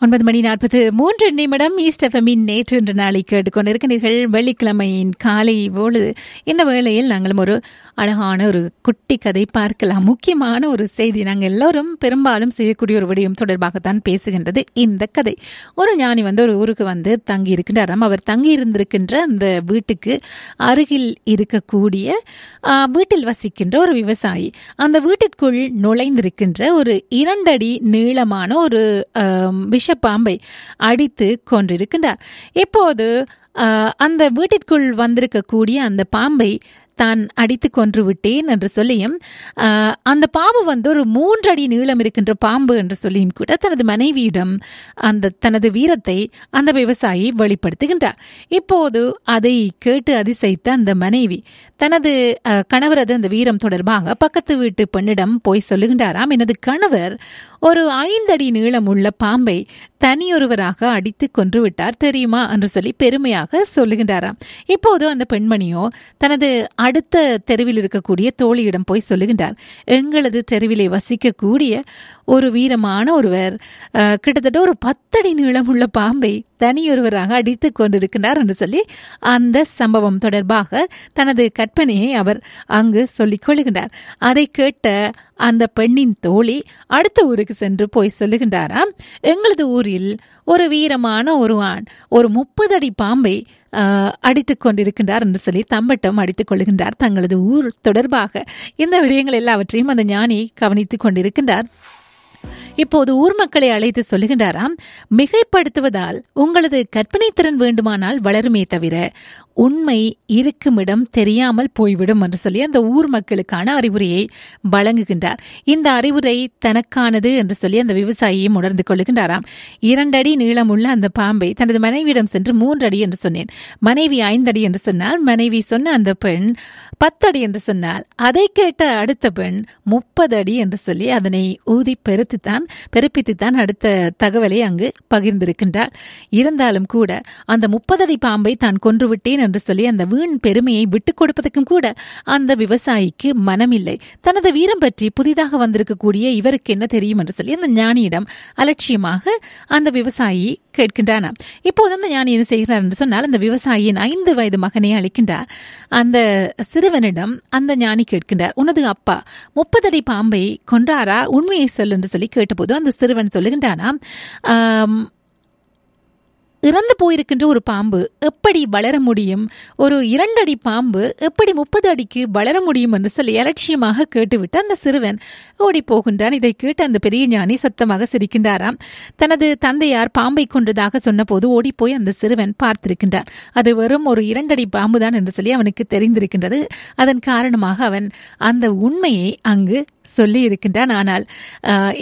9:43 east எஃப்எம்மின் நேற்று இன்று நாளை கேட்டுக்கொண்டிருக்கிறீர்கள். வெள்ளிக்கிழமையின் காலை பொழுது இந்த வேளையில் நாங்களும் ஒரு அழகான ஒரு குட்டி கதை பார்க்கலாம். முக்கியமான ஒரு செய்தி, நாங்கள் எல்லோரும் பெரும்பாலும் செய்யக்கூடிய ஒரு விடயம் தொடர்பாகத்தான் பேசுகின்றது இந்த கதை. ஒரு ஞானி ஒரு ஊருக்கு தங்கி இருக்கின்றாராம். அவர் தங்கி இருந்திருக்கின்ற அந்த வீட்டுக்கு அருகில் இருக்கக்கூடிய வீட்டில் வசிக்கின்ற ஒரு விவசாயி அந்த வீட்டிற்குள் நுழைந்திருக்கின்ற ஒரு 2 அடி நீளமான ஒரு விஷப்பாம்பை அடித்து கொண்டிருக்கின்றார். இப்போது அந்த வீட்டிற்குள் வந்திருக்கக்கூடிய அந்த பாம்பை தான் அடித்து கொன்று விட்டேன் என்று சொல்லியும் அந்த பாம்பு ஒரு 3 அடி நீளம் இருக்கின்ற பாம்பு என்று சொல்லியும் கூட தனது மனைவியிடம் அந்த தனது வீரத்தை அந்த விவசாயி வெளிப்படுத்துகின்றார். இப்போது அதை கேட்டு அதிசயித்த அந்த மனைவி தனது கணவரது அந்த வீரம் தொடர்பாக பக்கத்து வீட்டு பெண்ணிடம் போய் சொல்லுகின்றாராம். எனது கணவர் ஒரு 5 அடி நீளம் உள்ள பாம்பை தனியொருவராக அடித்து கொன்று விட்டார் தெரியுமா என்று சொல்லி பெருமையாக சொல்லுகின்றாராம். இப்போது அந்த பெண்மணியோ தனது அடுத்த தெருவில் இருக்கக்கூடிய தோழியிடம் போய் சொல்லுகின்றார். எங்களது தெருவிலே வசிக்கக்கூடிய ஒரு வீரமான ஒருவர் கிட்டத்தட்ட ஒரு 10 அடி நீளம் உள்ள பாம்பை தனியொருவராக அடித்து கொண்டிருக்கிறார் என்று சொல்லி அந்த சம்பவம் தொடர்பாக தனது கற்பனையை அவர் அங்கு சொல்லிக் கொள்ளுகின்றார். அதை கேட்ட அந்த பெண்ணின் தோழி அடுத்த ஊருக்கு சென்று போய் சொல்லுகின்றாராம். எங்களது ஊரில் ஒரு வீரமான ஒரு ஆண் ஒரு 30 அடி பாம்பை அடித்துக் கொண்டிருக்கின்றார் என்று சொல்லி தம்பட்டம் அடித்துக் கொள்ளுகின்றார். தங்களது ஊர் தொடர்பாக இந்த விடயங்கள் எல்லாவற்றையும் அந்த ஞானி கவனித்துக் கொண்டிருக்கின்றார். இப்போது ஊர் மக்களை அழைத்து சொல்லுகின்றாராம், மிகைப்படுத்துவதால் உங்களது கற்பனை திறன் வேண்டுமானால் வளருமே தவிர உண்மை இருக்குமிடம் தெரியாமல் போய்விடும் என்று சொல்லி அந்த ஊர் மக்களுக்கான அறிவுரையை வழங்குகின்றார். இந்த அறிவுரை தனக்கானது என்று சொல்லி அந்த விவசாயியும் உணர்ந்து கொள்ளுகின்றாராம். 2 அடி நீளமுள்ள அந்த பாம்பை தனது மனைவியிடம் சென்று 3 அடி என்று சொன்னேன், மனைவி 5 அடி என்று சொன்னால், மனைவி சொன்ன அந்த பெண் 10 அடி என்று சொன்னால், அதை கேட்ட அடுத்த பெண் 30 அடி என்று சொல்லி அதனை ஊதி பெருப்பித்துத்தான் அடுத்த தகவலை அங்கு பகிர்ந்திருக்கின்றார். இருந்தாலும் கூட அந்த 30 அடி பாம்பை தான் கொன்றுவிட்டேன் என்று சொல்லி அந்த வீண் பெருமையை விட்டுக் கொடுப்பதற்கும் கூட அந்த விவசாயிக்கு மனமில்லை. தனது வீரம் பற்றி புதிதாக வந்திருக்கக்கூடிய இவருக்கு என்ன தெரியும் என்று சொல்லி அந்த ஞானியிடம் அலட்சியமாக அந்த விவசாயி கேட்கின்றானாம். இப்போது அந்த ஞானி என்ன செய்கிறார் என்று சொன்னால், அந்த விவசாயியின் 5 வயது மகனை அழைக்கின்றார். அந்த சிறுவனிடம் அந்த ஞானி கேட்கின்றார், உனது அப்பா 30 அடி பாம்பை கொன்றாரா, உண்மையை சொல் என்று சொல்லி கேட்டபோது அந்த சிறுவன் சொல்லுகின்றானாம், இறந்து போயிருக்கின்ற ஒரு பாம்பு எப்படி வளர முடியும், ஒரு 2 அடி பாம்பு எப்படி 30 அடிக்கு வளர முடியும் என்று சொல்லி அலட்சியமாக கேட்டுவிட்டு அந்த சிறுவன் ஓடி போகின்றான். இதை கேட்டு அந்த பெரிய ஞானி சத்தமாக சிரிக்கின்றாராம். தனது தந்தையார் பாம்பை கொன்றதாக சொன்ன போது ஓடிப்போய் அந்த சிறுவன் பார்த்திருக்கின்றான். அது வெறும் ஒரு 2 அடி பாம்புதான் என்று சொல்லி அவனுக்கு தெரிந்திருக்கின்றது. அதன் காரணமாக அவன் அந்த உண்மையை அங்கு சொல்லி இருக்கின்றான். ஆனால்